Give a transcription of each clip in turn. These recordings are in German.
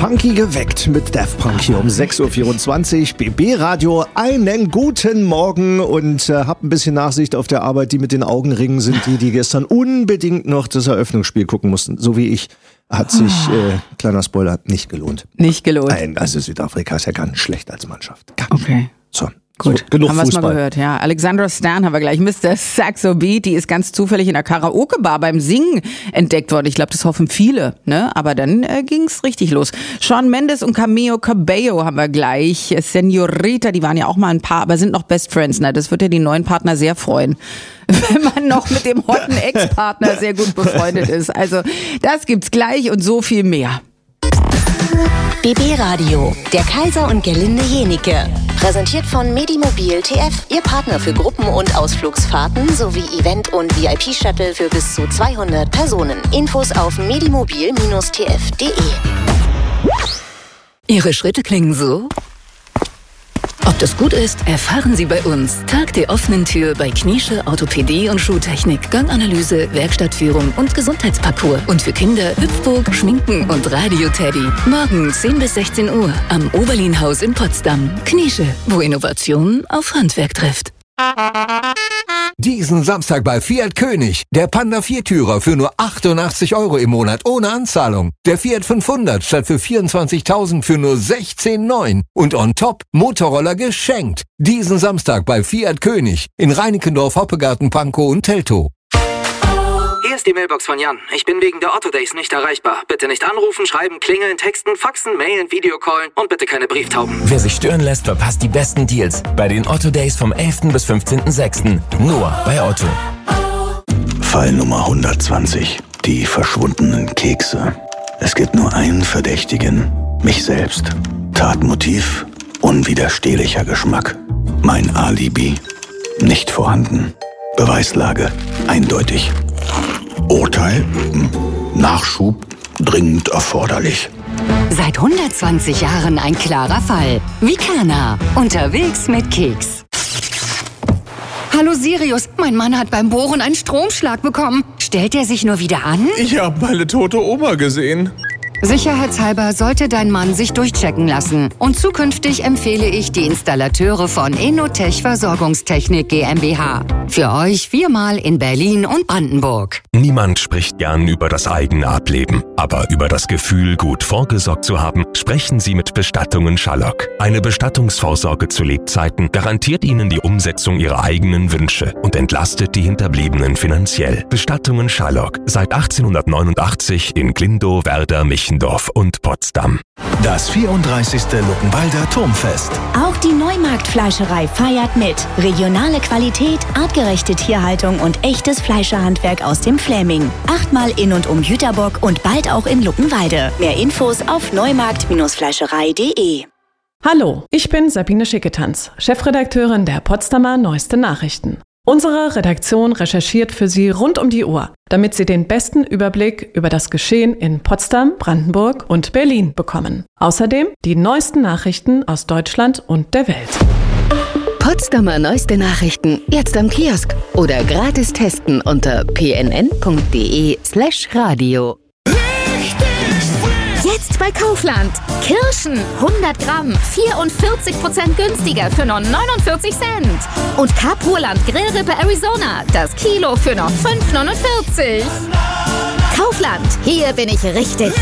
Funky geweckt mit Daft Punk hier um 6.24 Uhr. BB Radio, einen guten Morgen und hab ein bisschen Nachsicht auf der Arbeit. Die mit den Augenringen sind die gestern unbedingt noch das Eröffnungsspiel gucken mussten. So wie ich. Hat sich, kleiner Spoiler, nicht gelohnt. Nicht gelohnt? Nein, also Südafrika ist ja ganz schlecht als Mannschaft. Ganz okay. So. Gut, so, genug haben wir es mal Fußball. gehört, ja. Alexandra Stan haben wir gleich. Mr. Saxo Beat, die ist ganz zufällig in der Karaoke-Bar beim Singen entdeckt worden. Ich glaube, das hoffen viele, ne? Aber dann ging's richtig los. Shawn Mendes und Camilo Cabello haben wir gleich. Senorita, die waren ja auch mal ein Paar, aber sind noch Best Friends, ne? Das wird ja die neuen Partner sehr freuen, wenn man noch mit dem hotten Ex-Partner sehr gut befreundet ist. Also, das gibt's gleich und so viel mehr. BB Radio, der Kaiser und Gerlinde Jenike. Präsentiert von Medimobil TF, Ihr Partner für Gruppen- und Ausflugsfahrten sowie Event- und VIP-Shuttle für bis zu 200 Personen. Infos auf medimobil-tf.de. Ihre Schritte klingen so? Ob das gut ist, erfahren Sie bei uns. Tag der offenen Tür bei Kniesche Orthopädie und Schuhtechnik, Ganganalyse, Werkstattführung und Gesundheitsparcours. Und für Kinder Hüpfburg, Schminken und Radio-Teddy. Morgen 10 bis 16 Uhr am Oberlin-Haus in Potsdam. Kniesche, wo Innovation auf Handwerk trifft. Diesen Samstag bei Fiat König. Der Panda Viertürer für nur 88 € im Monat ohne Anzahlung. Der Fiat 500 statt für 24.000 für nur 16,9. Und on top Motorroller geschenkt. Diesen Samstag bei Fiat König in Reinickendorf, Hoppegarten, Pankow und Teltow. Hier ist die Mailbox von Jan. Ich bin wegen der Otto Days nicht erreichbar. Bitte nicht anrufen, schreiben, klingeln, texten, faxen, mailen, Videocallen und bitte keine Brieftauben. Wer sich stören lässt, verpasst die besten Deals bei den Otto Days vom 11. bis 15.06. Nur bei Otto. Fall Nummer 120. Die verschwundenen Kekse. Es gibt nur einen Verdächtigen. Mich selbst. Tatmotiv. Unwiderstehlicher Geschmack. Mein Alibi. Nicht vorhanden. Beweislage. Eindeutig. Urteil? Nachschub? Dringend erforderlich. Seit 120 Jahren ein klarer Fall. Vicana. Unterwegs mit Keks. Hallo Sirius, mein Mann hat beim Bohren einen Stromschlag bekommen. Stellt er sich nur wieder an? Ich habe meine tote Oma gesehen. Sicherheitshalber sollte dein Mann sich durchchecken lassen. Und zukünftig empfehle ich die Installateure von Enotech Versorgungstechnik GmbH. Für euch 4-mal in Berlin und Brandenburg. Niemand spricht gern über das eigene Ableben. Aber über das Gefühl, gut vorgesorgt zu haben, sprechen Sie mit Bestattungen Schallock. Eine Bestattungsvorsorge zu Lebzeiten garantiert Ihnen die Umsetzung Ihrer eigenen Wünsche und entlastet die Hinterbliebenen finanziell. Bestattungen Schallock. Seit 1889 in Glindow, Werder, Michendorf und Potsdam. Das 34. Luckenwalder Turmfest. Auch die Neumarktfleischerei feiert mit. Regionale Qualität, artgerechte Tierhaltung und echtes Fleischerhandwerk aus dem Fläming. 8-mal in und um Jüterbock und bald auch in Luckenwalde. Mehr Infos auf neumarkt-fleischerei.de. Hallo, ich bin Sabine Schicketanz, Chefredakteurin der Potsdamer Neueste Nachrichten. Unsere Redaktion recherchiert für Sie rund um die Uhr, damit Sie den besten Überblick über das Geschehen in Potsdam, Brandenburg und Berlin bekommen. Außerdem die neuesten Nachrichten aus Deutschland und der Welt. Potsdamer Neueste Nachrichten jetzt am Kiosk oder gratis testen unter pnn.de/radio. Jetzt bei Kaufland. Kirschen 100 Gramm 44% günstiger für nur 49 Cent. Und Kapurland Grillrippe Arizona, das Kilo für nur 5,49. Kaufland, hier bin ich richtig.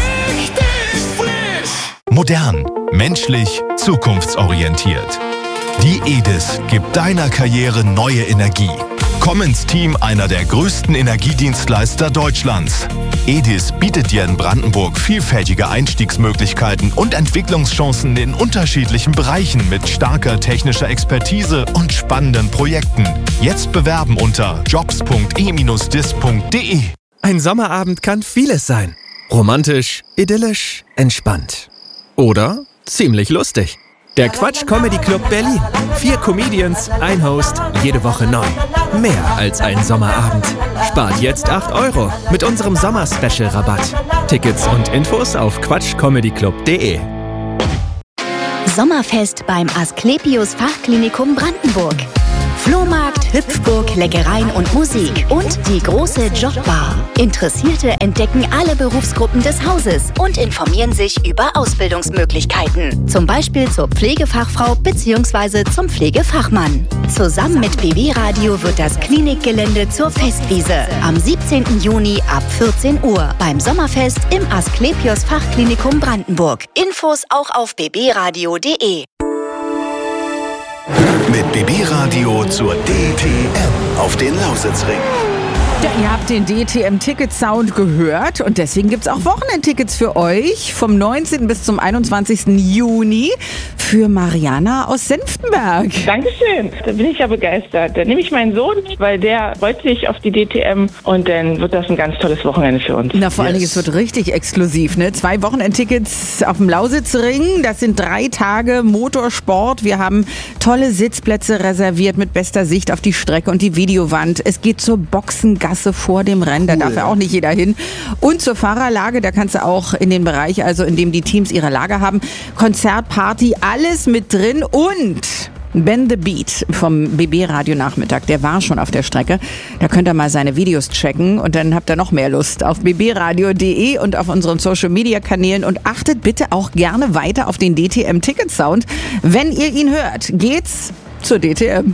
Modern, menschlich, zukunftsorientiert. Die EDIS gibt deiner Karriere neue Energie. Komm ins Team einer der größten Energiedienstleister Deutschlands. EDIS bietet dir in Brandenburg vielfältige Einstiegsmöglichkeiten und Entwicklungschancen in unterschiedlichen Bereichen mit starker technischer Expertise und spannenden Projekten. Jetzt bewerben unter jobs.e-dis.de. Ein Sommerabend kann vieles sein. Romantisch, idyllisch, entspannt. Oder ziemlich lustig. Der Quatsch Comedy Club Berlin. 4 Comedians, ein Host, jede Woche neu. Mehr als ein Sommerabend. Spart jetzt 8 € mit unserem Sommer-Special-Rabatt. Tickets und Infos auf quatschcomedyclub.de. Sommerfest beim Asklepios Fachklinikum Brandenburg. Flohmarkt, Hüpfburg, Leckereien und Musik und die große Jobbar. Interessierte entdecken alle Berufsgruppen des Hauses und informieren sich über Ausbildungsmöglichkeiten. Zum Beispiel zur Pflegefachfrau bzw. zum Pflegefachmann. Zusammen mit BB Radio wird das Klinikgelände zur Festwiese am 17. Juni ab 14 Uhr beim Sommerfest im Asklepios Fachklinikum Brandenburg. Infos auch auf bbradio.de. Mit BB Radio zur DTM auf den Lausitzring. Ja, ihr habt den DTM-Ticket-Sound gehört und deswegen gibt es auch Wochenendtickets für euch vom 19. bis zum 21. Juni für Mariana aus Senftenberg. Dankeschön, da bin ich ja begeistert. Da nehme ich meinen Sohn mit, weil der freut sich auf die DTM und dann wird das ein ganz tolles Wochenende für uns. Na, vor allen Dingen, es wird richtig exklusiv, ne? 2 Wochenendtickets auf dem Lausitzring, das sind 3 Tage Motorsport. Wir haben tolle Sitzplätze reserviert mit bester Sicht auf die Strecke und die Videowand. Es geht zur Boxengasse vor dem Rennen, da darf ja auch nicht jeder hin. Und zur Fahrerlage, da kannst du auch in den Bereich, also in dem die Teams ihre Lager haben, Konzert, Party, alles mit drin und Ben the Beat vom BB Radio Nachmittag, der war schon auf der Strecke. Da könnt ihr mal seine Videos checken und dann habt ihr noch mehr Lust auf bbradio.de und auf unseren Social Media Kanälen und achtet bitte auch gerne weiter auf den DTM Ticket Sound. Wenn ihr ihn hört, geht's zur DTM.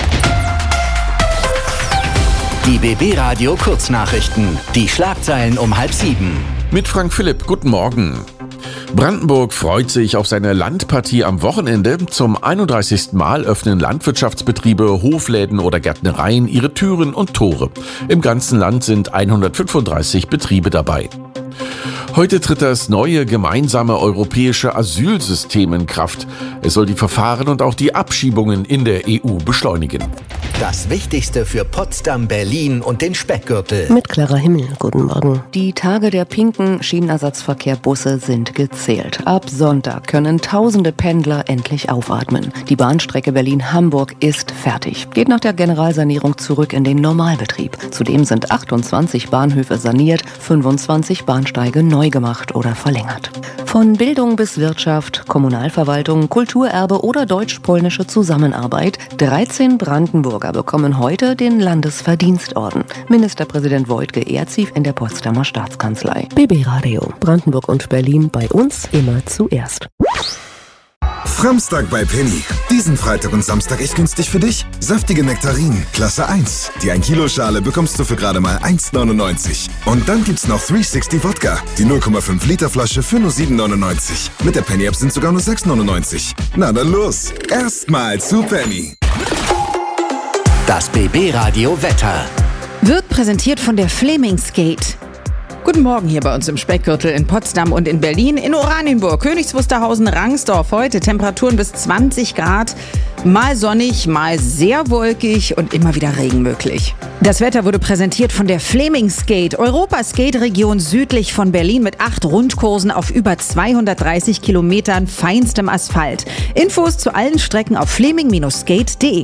Die BB Radio Kurznachrichten. Die Schlagzeilen um 6:30. Mit Frank Philipp, guten Morgen. Brandenburg freut sich auf seine Landpartie am Wochenende. Zum 31. Mal öffnen Landwirtschaftsbetriebe, Hofläden oder Gärtnereien ihre Türen und Tore. Im ganzen Land sind 135 Betriebe dabei. Heute tritt das neue gemeinsame europäische Asylsystem in Kraft. Es soll die Verfahren und auch die Abschiebungen in der EU beschleunigen. Das Wichtigste für Potsdam, Berlin und den Speckgürtel. Mit Clara Himmel, guten Morgen. Die Tage der pinken Schienenersatzverkehrbusse sind gezählt. Ab Sonntag können tausende Pendler endlich aufatmen. Die Bahnstrecke Berlin-Hamburg ist fertig. Geht nach der Generalsanierung zurück in den Normalbetrieb. Zudem sind 28 Bahnhöfe saniert, 25 Bahnsteige neu gemacht oder verlängert. Von Bildung bis Wirtschaft, Kommunalverwaltung, Kulturerbe oder deutsch-polnische Zusammenarbeit. 13 Brandenburger bekommen heute den Landesverdienstorden. Ministerpräsident Woidke ehrt sie in der Potsdamer Staatskanzlei. BB Radio, Brandenburg und Berlin, bei uns immer zuerst. Framstag bei Penny. Diesen Freitag und Samstag echt günstig für dich. Saftige Nektarinen, Klasse 1. Die 1 Kilo Schale bekommst du für gerade mal 1,99. Und dann gibt's noch 360 Wodka. Die 0,5 Liter Flasche für nur 7,99. Mit der Penny App sind sogar nur 6,99. Na dann los. Erstmal zu Penny. Das BB Radio Wetter. Wird präsentiert von der Fleming's-Gate. Guten Morgen hier bei uns im Speckgürtel in Potsdam und in Berlin, in Oranienburg, Königs Wusterhausen, Rangsdorf. Heute Temperaturen bis 20 Grad, mal sonnig, mal sehr wolkig und immer wieder Regen möglich. Das Wetter wurde präsentiert von der Fleming's-Gate, Europas Skate-Region südlich von Berlin mit 8 Rundkursen auf über 230 Kilometern feinstem Asphalt. Infos zu allen Strecken auf fleming-skate.de.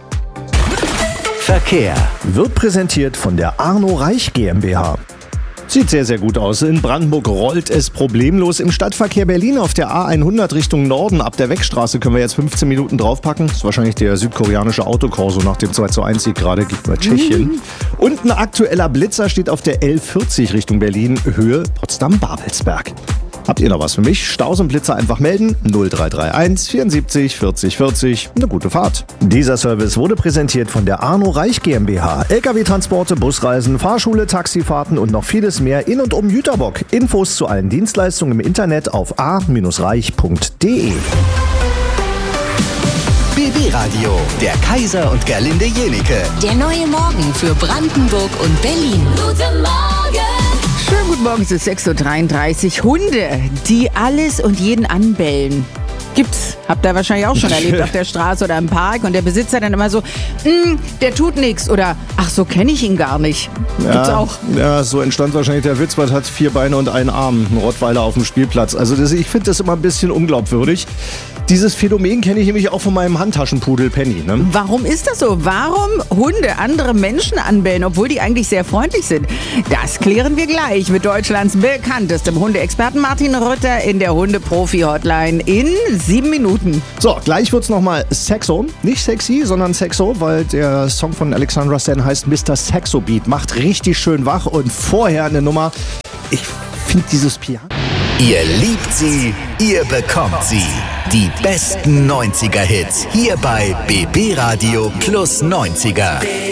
Verkehr wird präsentiert von der Arno Reich GmbH. Sieht sehr, sehr gut aus. In Brandenburg rollt es problemlos. Im Stadtverkehr Berlin auf der A100 Richtung Norden ab der Wegstraße können wir jetzt 15 Minuten draufpacken. Das ist wahrscheinlich der südkoreanische Autokorso nach dem 2:1-Sieg gerade gegen Tschechien. Und ein aktueller Blitzer steht auf der L40 Richtung Berlin, Höhe Potsdam-Babelsberg. Habt ihr noch was für mich? Staus und Blitzer einfach melden. 0331 74 40 40. Eine gute Fahrt. Dieser Service wurde präsentiert von der Arno Reich GmbH. LKW-Transporte, Busreisen, Fahrschule, Taxifahrten und noch vieles mehr in und um Jüterbock. Infos zu allen Dienstleistungen im Internet auf a-reich.de. BB Radio, der Kaiser und Gerlinde Jenike. Der neue Morgen für Brandenburg und Berlin. Guten Morgen! Schönen guten Morgen, es ist 6:33 Uhr. Hunde, die alles und jeden anbellen. Gibt's. Habt ihr wahrscheinlich auch schon erlebt auf der Straße oder im Park. Und der Besitzer dann immer so, der tut nichts. Oder, ach, so kenne ich ihn gar nicht. Gibt's auch. Ja, so entstand wahrscheinlich der Witz, was hat 4 Beine und einen Arm. Ein Rottweiler auf dem Spielplatz. Also ich finde das immer ein bisschen unglaubwürdig. Dieses Phänomen kenne ich nämlich auch von meinem Handtaschenpudel Penny. Ne? Warum ist das so? Warum Hunde andere Menschen anbellen, obwohl die eigentlich sehr freundlich sind? Das klären wir gleich mit Deutschlands bekanntestem Hundeexperten Martin Rütter in der Hunde-Profi-Hotline in 7 Minuten. So, gleich wird's nochmal Sexo. Nicht sexy, sondern Sexo, weil der Song von Alexandra Stan heißt Mr. Sexo Beat. Macht richtig schön wach und vorher eine Nummer. Ich finde dieses Piano. Ihr liebt sie, ihr bekommt sie. Die besten 90er-Hits hier bei BB Radio Plus 90er.